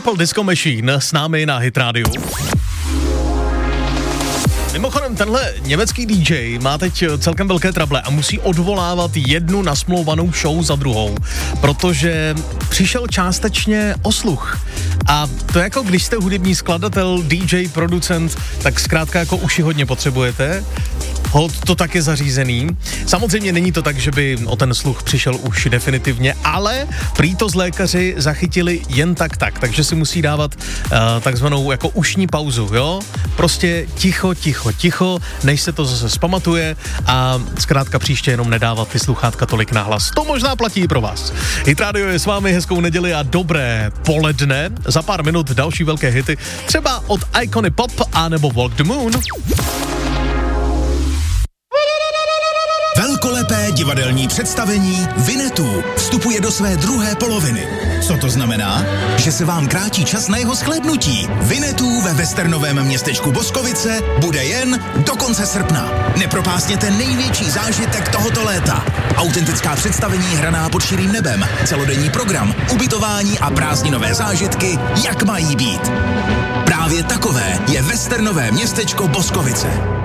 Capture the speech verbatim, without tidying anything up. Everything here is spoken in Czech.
Purple Disco Machine s námi na Hit Radio. Mimochodem, tenhle německý D J má teď celkem velké trable a musí odvolávat jednu nasmlouvanou show za druhou, protože přišel částečně o sluch. A to jako když jste hudební skladatel, D J, producent, tak zkrátka jako uši hodně potřebujete. Hold to tak je zařízený. Samozřejmě není to tak, že by o ten sluch přišel už definitivně, ale prý to z lékaři zachytili jen tak tak, takže si musí dávat uh, takzvanou jako ušní pauzu, jo? Prostě ticho, ticho, ticho, než se to zase zpamatuje a zkrátka příště jenom nedávat ty sluchátka tolik nahlas. To možná platí i pro vás. Hit Radio je s vámi, hezkou neděli a dobré poledne. Za pár minut další velké hity, třeba od Icony Pop a nebo Walk the Moon. Velkolepé divadelní představení Winnetou vstupuje do své druhé poloviny. Co to znamená? Že se vám krátí čas na jeho shlédnutí. Winnetou ve westernovém městečku Boskovice bude jen do konce srpna. Nepropásněte největší zážitek tohoto léta. Autentická představení hraná pod širým nebem, celodenní program, ubytování a prázdninové zážitky, jak mají být. Právě takové je westernové městečko Boskovice.